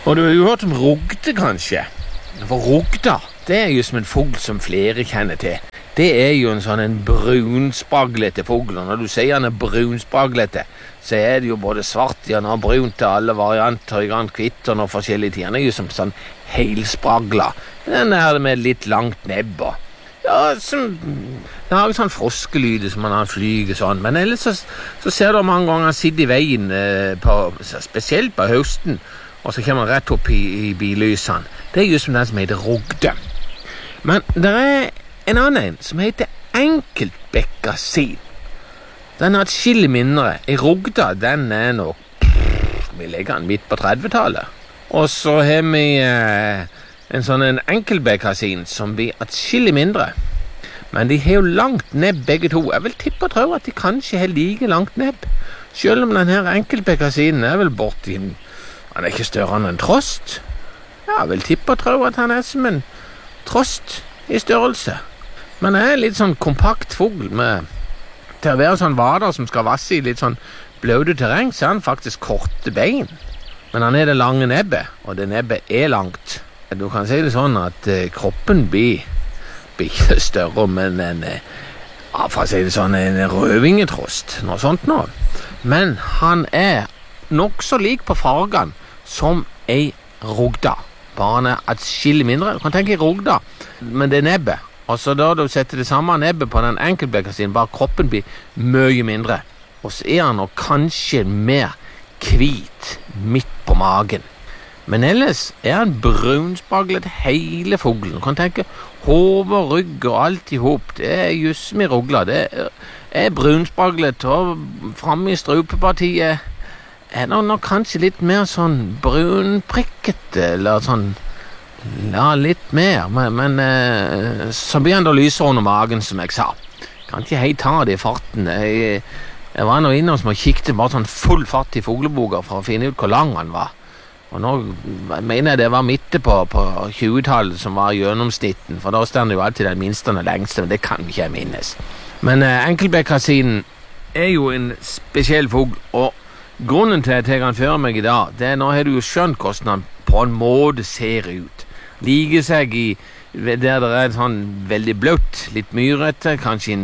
Og du har jo hørt om rogde, kanskje? For rogda, det er jo som en fugl som flere kjenner til. Det er jo en brunspraglete fugl, og når du sier han er brunspraglete, så er det jo både svart i han og brunt til alle varianter, i grann kvitt og noe forskjellige ting. Han er jo som sånn helspragla. Den er med litt langt nebb og ja, den har jo sånn froskelyde som han flyger sånn, men ellers så ser du mange ganger han sitter i veien, spesielt på høsten, og så kommer han rett opp i billysene. Det er jo som den som heter rogde. Men det er en annen som heter enkeltbekkasin. Den har et skille mindre. I rogda, den er nok, vi legger den midt på 30-tallet. Og så har vi en enkeltbekkasin som blir et skille mindre. Men de har jo langt nebb begge to. Jeg vil tippe og tro at de kanskje har like langt nebb. Selv om denne enkeltbekkasinen er vel borti han er ikke større enn en trost. Ja, jeg vil tippe og tro at han er som en trost i størrelse. Men det er litt sånn kompakt fugl med til å være sånn vader som skal vasse i litt sånn bløde terreng, så er han faktisk korte bein. Men han er det lange nebbet, og det nebbet er langt. Du kan si det sånn at kroppen blir ikke større, men for å si det sånn, en rødvingetrost, noe sånt nå. Men han er nok så lik på fargen som ei rogda. Bare han er et skille mindre. Du kan tenke i rogda, men det er nebbet. Og så da du setter det samme nebbet på den enkeltbekkasinen, bare kroppen blir mye mindre. Og så er han nok kanskje mer hvit midt på magen. Men ellers er han brunspaglet hele fuglen. Du kan tenke hode, rygg og alt i hop. Det er just med rogla. Det er brunspaglet, og fremme i strupepartiet er nok kanskje litt mer sånn brunprikket, eller sånn, ja, litt mer, men så blir han da lyser under magen, som jeg sa. Kan ikke helt ta det i farten. Jeg var nå innom som å kikte bare sånn full fart i fugleboka for å finne ut hvor lang han var. Og nå mener jeg det var midte på 20-tallet som var gjennomsnitten, for da stender jo alltid den minste og den lengste, men det kan ikke jeg minnes. Men enkeltbekkasinen er jo en spesiell fugl, og grunnen til at jeg kan føre meg i dag, det er nå har du jo skjønt hvordan han på en måte ser ut. Liker seg i der det er sånn veldig bløtt, litt myrete, kanskje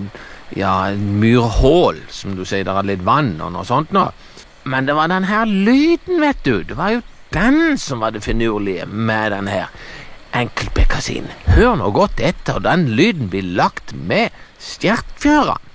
en myrhål, som du sier, der er litt vann og noe sånt nå. Men det var den her lyden, vet du. Det var jo den som var det finurlige med den her enkeltbekkasinen. Hør nå godt etter, den lyden blir lagt med stjertfjøra.